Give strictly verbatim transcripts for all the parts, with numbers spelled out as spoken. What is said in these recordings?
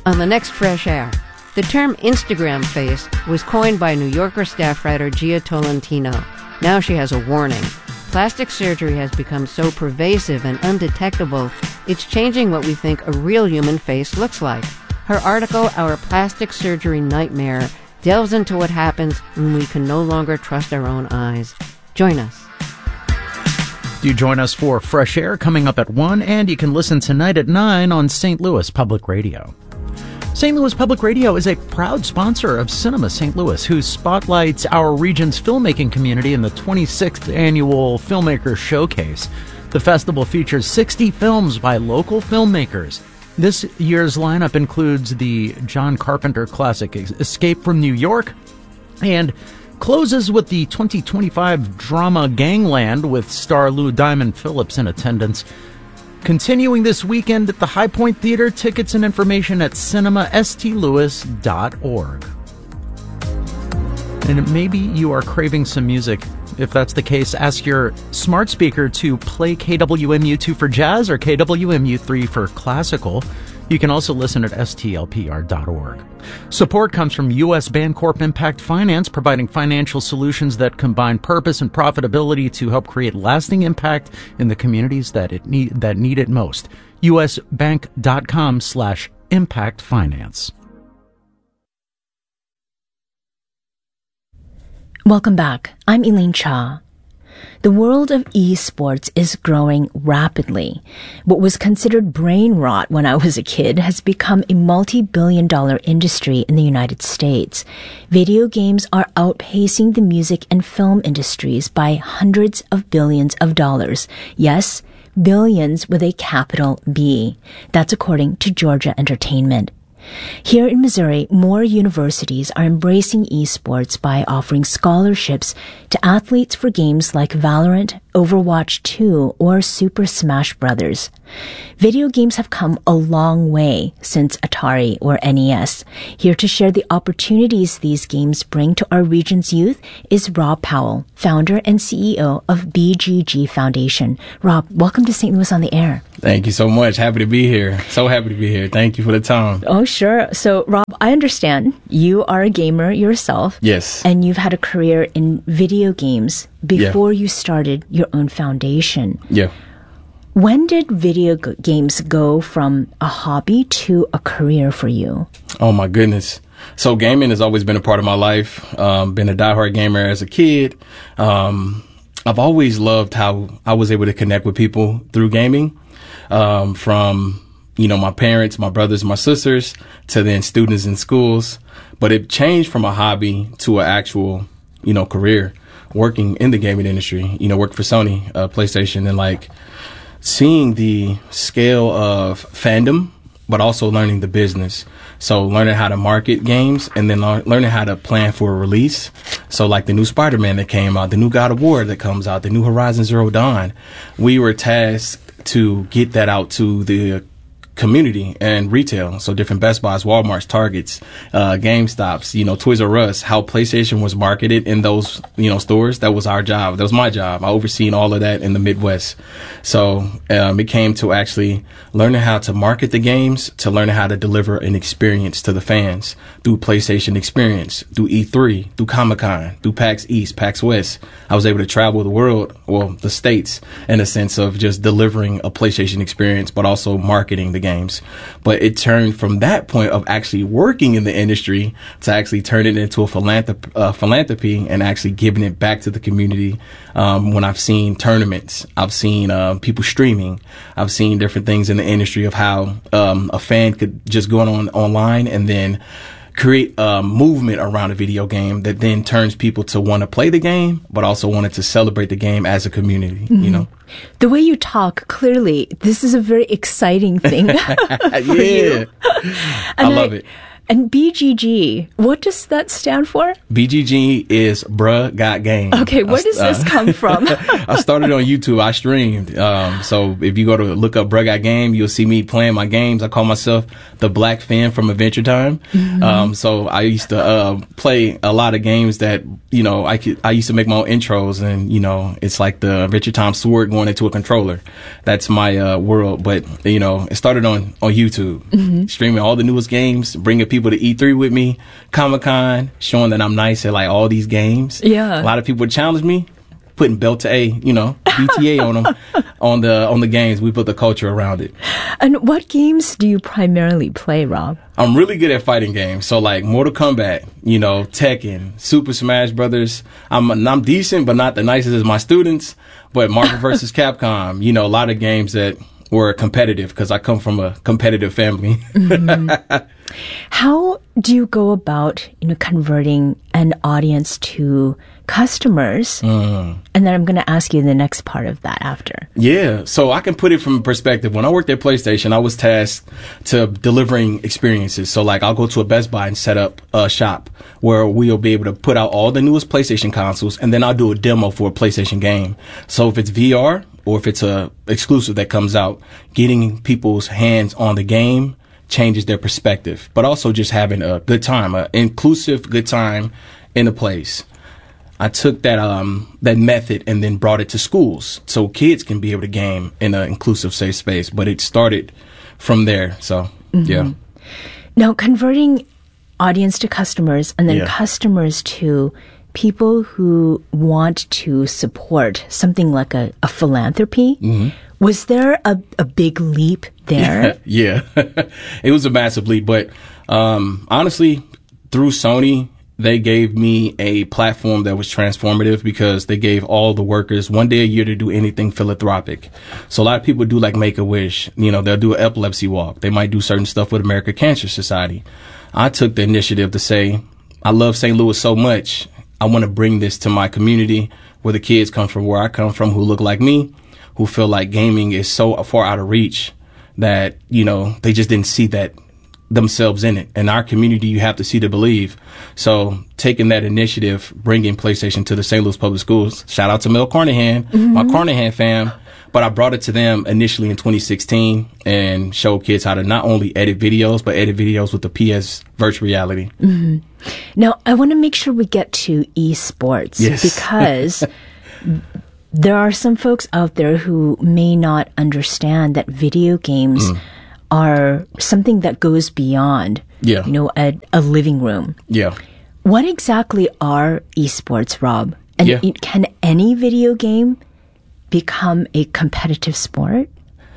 On the next Fresh Air, the term Instagram face was coined by New Yorker staff writer Gia Tolentino. Now she has a warning. Plastic surgery has become so pervasive and undetectable, it's changing what we think a real human face looks like. Her article, Our Plastic Surgery Nightmare, delves into what happens when we can no longer trust our own eyes. Join us. Do join us for Fresh Air coming up at one, and you can listen tonight at nine on Saint Louis Public Radio. Saint Louis Public Radio is a proud sponsor of Cinema Saint Louis, who spotlights our region's filmmaking community in the twenty-sixth Annual Filmmaker Showcase. The festival features sixty films by local filmmakers. This year's lineup includes the John Carpenter classic Escape from New York, and closes with the twenty twenty-five drama Gangland with star Lou Diamond Phillips in attendance. Continuing this weekend at the High Point Theater, tickets and information at cinema s t louis dot org. And maybe you are craving some music. If that's the case, ask your smart speaker to play K W M U two for jazz or K W M U three for classical. You can also listen at s t l p r dot org. Support comes from U S Bancorp Impact Finance, providing financial solutions that combine purpose and profitability to help create lasting impact in the communities that it need that need it most. u s bank dot com slash impact finance. Welcome back. I'm Elaine Cha. The world of esports is growing rapidly. What was considered brain rot when I was a kid has become a multi-billion dollar industry in the United States. Video games are outpacing the music and film industries by hundreds of billions of dollars. Yes, billions with a capital B. That's according to Georgia Entertainment. Here in Missouri, more universities are embracing esports by offering scholarships to athletes for games like Valorant, Overwatch two, or Super Smash Bros. Video games have come a long way since Atari or N E S. Here to share the opportunities these games bring to our region's youth is Rob Powell, founder and C E O of B G G Foundation. Rob, welcome to Saint Louis on the Air. Thank you so much. Happy to be here. So happy to be here. Thank you for the time. Oh, sure. So, Rob, I understand you are a gamer yourself. Yes. And you've had a career in video games before yeah. you started your own foundation. Yeah. When did video g- games go from a hobby to a career for you? Oh, my goodness. So gaming has always been a part of my life. Um, been a diehard gamer as a kid. Um, I've always loved how I was able to connect with people through gaming. Um, from, you know, my parents, my brothers, my sisters, to then students in schools. But it changed from a hobby to an actual, you know, career working in the gaming industry, you know, work for Sony, uh, PlayStation, and like seeing the scale of fandom, but also learning the business. So learning how to market games and then lear- learning how to plan for a release. So like the new Spider-Man that came out, the new God of War that comes out, the new Horizon Zero Dawn, we were tasked to get that out to the community and retail. So different Best Buys, Walmarts, Targets, uh, GameStops, you know, Toys R Us, how PlayStation was marketed in those, you know, stores. That was our job. That was my job. I overseen all of that in the Midwest. So, um, it came to actually learning how to market the games, to learning how to deliver an experience to the fans through PlayStation Experience, through E three, through Comic-Con, through PAX East, PAX West. I was able to travel the world, well, the states, in a sense of just delivering a PlayStation experience, but also marketing the games. But it turned from that point of actually working in the industry to actually turn it into a philanthrop- uh, philanthropy and actually giving it back to the community. Um, when I've seen tournaments, I've seen uh, people streaming, I've seen different things in the industry of how um, a fan could just go on online and then create a movement around a video game that then turns people to want to play the game, but also wanted to celebrate the game as a community, mm-hmm. you know? The way you talk, clearly, this is a very exciting thing. yeah. I love I, it. And B G G, what does that stand for? B G G is Bruh Got Game. Okay, where does uh, this come from? I started on YouTube. I streamed. Um, so if you go to look up Bruh Got Game, you'll see me playing my games. I call myself the Black Finn from Adventure Time. Mm-hmm. Um, so I used to uh, play a lot of games that, you know, I could, I used to make my own intros, and, you know, it's like the Adventure Time sword going into a controller. That's my uh, world. But, you know, it started on, on YouTube, mm-hmm. streaming all the newest games, bringing people to E three with me, Comic-Con, showing that I'm nice at like all these games. Yeah. A lot of people would challenge me, putting belt to A, you know, B T A on them, on the, on the games. We put the culture around it. And what games do you primarily play, Rob? I'm really good at fighting games. So like Mortal Kombat, you know, Tekken, Super Smash Brothers. I'm, I'm decent, but not the nicest as my students. But Marvel versus Capcom, you know, a lot of games that were competitive because I come from a competitive family. Mm-hmm. How do you go about, you know, converting an audience to customers? Mm. And then I'm going to ask you the next part of that after. Yeah. So I can put it from perspective. When I worked at PlayStation, I was tasked to delivering experiences. So like I'll go to a Best Buy and set up a shop where we'll be able to put out all the newest PlayStation consoles, and then I'll do a demo for a PlayStation game. So if it's V R or if it's a exclusive that comes out, getting people's hands on the game changes their perspective, but also just having a good time, an inclusive good time in a place. I took that um that method and then brought it to schools so kids can be able to game in an inclusive, safe space. But it started from there. So, mm-hmm. yeah. Now, converting audience to customers and then yeah. customers to people who want to support something like a, a philanthropy. Mm-hmm. Was there a, a big leap there? Yeah, it was a massive leap. But um, honestly, through Sony, they gave me a platform that was transformative because they gave all the workers one day a year to do anything philanthropic. So a lot of people do like Make-A-Wish. You know, they'll do an epilepsy walk. They might do certain stuff with American Cancer Society. I took the initiative to say, I love Saint Louis so much. I want to bring this to my community where the kids come from, where I come from, who look like me, who feel like gaming is so far out of reach that, you know, they just didn't see that themselves in it. In our community, you have to see to believe. So taking that initiative, bringing PlayStation to the Saint Louis Public Schools, shout out to Mel Carnahan, mm-hmm. my Carnahan fam. But I brought it to them initially in twenty sixteen and showed kids how to not only edit videos, but edit videos with the P S virtual reality. Mm-hmm. Now, I want to make sure we get to esports yes. because there are some folks out there who may not understand that video games mm. are something that goes beyond, yeah. you know, a, a living room. Yeah. What exactly are esports, Rob? And yeah. it, can any video game become a competitive sport?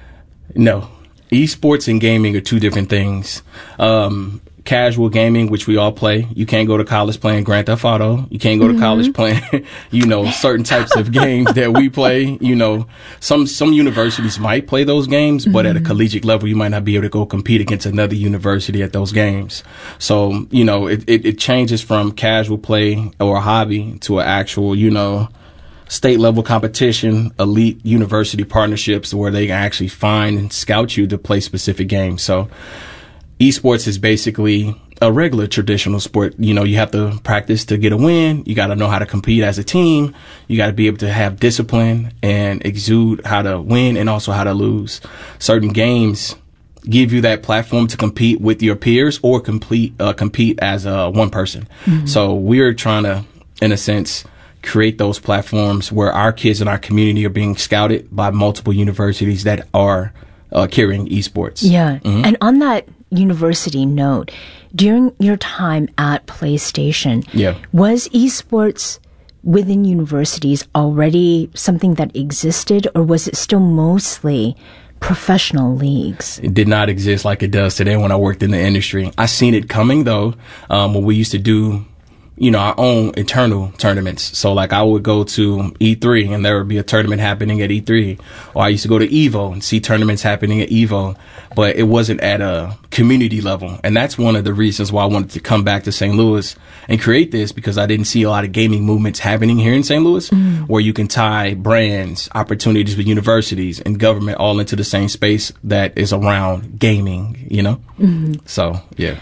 No. Esports and gaming are two different things. Um, casual gaming, which we all play. You can't go to college playing Grand Theft Auto. You can't go to mm-hmm. college playing, you know, certain types of games that we play. You know, some, some universities might play those games, but mm-hmm. at a collegiate level, you might not be able to go compete against another university at those games. So, you know, it, it, it changes from casual play or a hobby to an actual, you know, state level competition, elite university partnerships where they can actually find and scout you to play specific games. So esports is basically a regular traditional sport. You know, you have to practice to get a win. You got to know how to compete as a team. You got to be able to have discipline and exude how to win and also how to lose. Certain games give you that platform to compete with your peers or complete, uh, compete as uh, one person. Mm-hmm. So we're trying to, in a sense, create those platforms where our kids in our community are being scouted by multiple universities that are uh, carrying esports. Yeah. Mm-hmm. And on that university note, during your time at PlayStation, yeah. was esports within universities already something that existed, or was it still mostly professional leagues? It did not exist like it does today when I worked in the industry. I seen it coming, though, um, when we used to do you know, our own internal tournaments. So like I would go to E three and there would be a tournament happening at E three, or I used to go to Evo and see tournaments happening at Evo, but it wasn't at a community level. And that's one of the reasons why I wanted to come back to Saint Louis and create this, because I didn't see a lot of gaming movements happening here in Saint Louis, mm. where you can tie brands, opportunities with universities and government all into the same space that is around gaming, you know? Mm-hmm. So, yeah.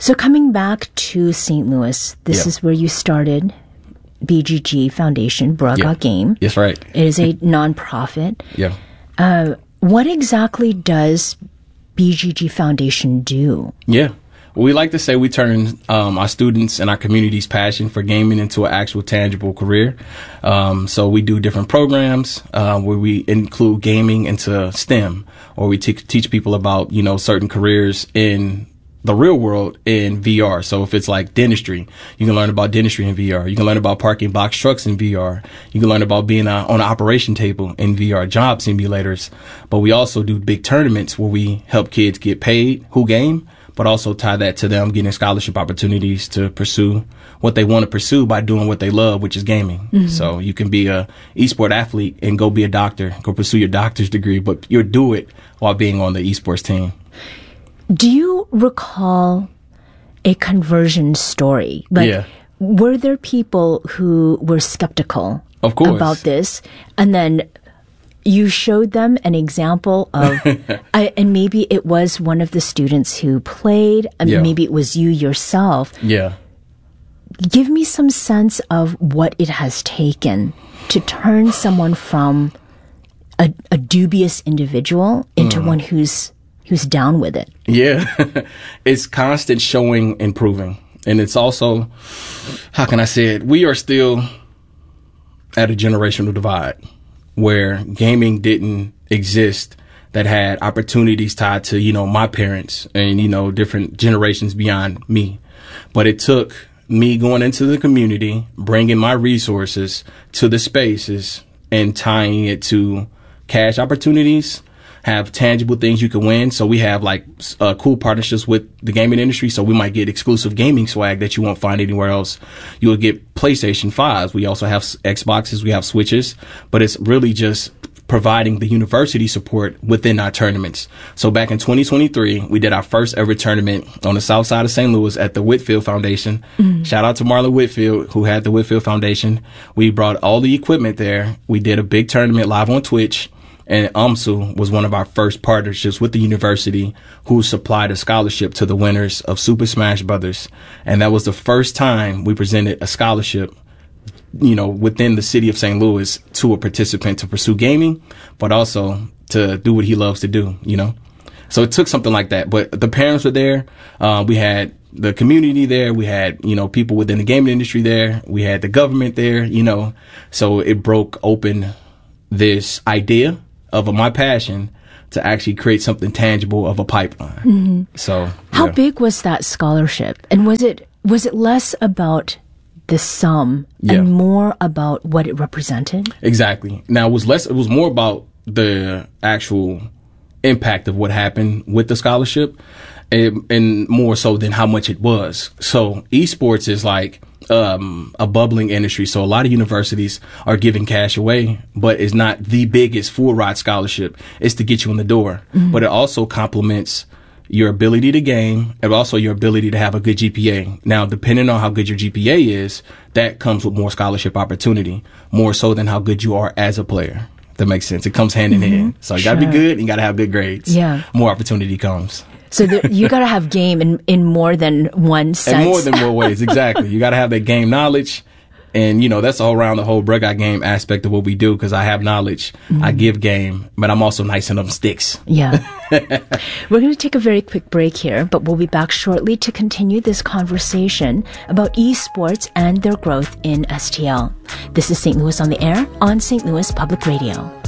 So coming back to Saint Louis, this Yeah. is where you started B G G Foundation, Bra Yeah. Got Game. Yes, right. It is a nonprofit. Yeah. Uh, what exactly does B G G Foundation do? Yeah. We like to say we turn um, our students and our community's passion for gaming into an actual tangible career. Um, so we do different programs uh, where we include gaming into STEM, or we te- teach people about, you know, certain careers in the real world in V R. So if it's like dentistry, you can learn about dentistry in V R. You can learn about parking box trucks in V R. You can learn about being uh, on an operation table in V R, job simulators. But we also do big tournaments where we help kids get paid who game, but also tie that to them getting scholarship opportunities to pursue what they want to pursue by doing what they love, which is gaming. Mm-hmm. So you can be a esport athlete and go be a doctor, go pursue your doctor's degree, but you'll do it while being on the esports team. Do you recall a conversion story? Like, Yeah. were there people who were skeptical Of course. about this, and then you showed them an example of, I, and maybe it was one of the students who played, and Yeah. maybe it was you yourself. Yeah. Give me some sense of what it has taken to turn someone from a, a dubious individual into Mm. one who's who's down with it. Yeah. It's constant showing and proving. And it's also, how can I say it? We are still at a generational divide where gaming didn't exist that had opportunities tied to, you know, my parents and, you know, different generations beyond me. But it took me going into the community, bringing my resources to the spaces and tying it to cash opportunities, have tangible things you can win. So we have like uh, cool partnerships with the gaming industry. So we might get exclusive gaming swag that you won't find anywhere else. You'll get PlayStation fives. We also have Xboxes. We have Switches. But it's really just providing the university support within our tournaments. So back in twenty twenty-three, we did our first ever tournament on the south side of Saint Louis at the Whitfield Foundation. Mm-hmm. Shout out to Marla Whitfield, who had the Whitfield Foundation. We brought all the equipment there. We did a big tournament live on Twitch. And U M S U was one of our first partnerships with the university, who supplied a scholarship to the winners of Super Smash Brothers. And that was the first time we presented a scholarship, you know, within the city of Saint Louis to a participant to pursue gaming, but also to do what he loves to do, you know. So it took something like that. But the parents were there. Uh, we had the community there. We had, you know, people within the gaming industry there. We had the government there, you know. So it broke open this idea of a, my passion to actually create something tangible of a pipeline. Mm-hmm. So how yeah. big was that scholarship? And was it was it less about the sum Yeah. and more about what it represented? Exactly. Now it was less. It was more about the actual impact of what happened with the scholarship, and, and more so than how much it was. So esports is like um, a bubbling industry. So a lot of universities are giving cash away, but it's not the biggest full ride scholarship. It's to get you in the door, mm-hmm. but it also complements your ability to game and also your ability to have a good G P A. Now, depending on how good your G P A is, that comes with more scholarship opportunity, more so than how good you are as a player. If that makes sense. It comes hand in mm-hmm. hand. So you sure. gotta be good and you gotta have good grades. Yeah. More opportunity comes. So there, you gotta have game in, in more than one sense. In more than more ways, exactly. You gotta have that game knowledge. And, you know, that's all around the whole Bra Got Game aspect of what we do, because I have knowledge, mm-hmm. I give game, but I'm also nice in them sticks. Yeah. We're going to take a very quick break here, but we'll be back shortly to continue this conversation about esports and their growth in S T L. This is Saint Louis on the Air on Saint Louis Public Radio.